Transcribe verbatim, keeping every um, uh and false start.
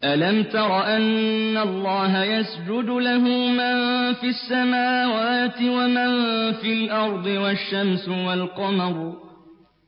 أَلَمْ تَرَ أَنَّ اللَّهَ يَسْجُدُ لَهُ مَن فِي السَّمَاوَاتِ وَمَن فِي الْأَرْضِ وَالشَّمْسُ وَالْقَمَرُ